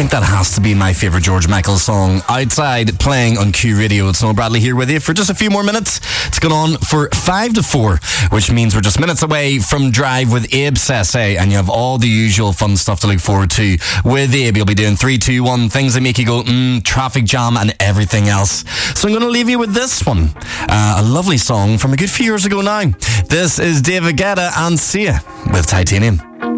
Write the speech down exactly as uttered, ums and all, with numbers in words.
think that has to be my favourite George Michael song. Outside, playing on Q Radio. It's Noel Bradley here with you for just a few more minutes. It's gone on for five to four, which means we're just minutes away from Drive with Abe Sese, and you have all the usual fun stuff to look forward to with Abe. You'll be doing three, two, one, things that make you go, mmm, traffic jam and everything else. So I'm going to leave you with this one. Uh, a lovely song from a good few years ago now. This is David Guetta and Sia with Titanium.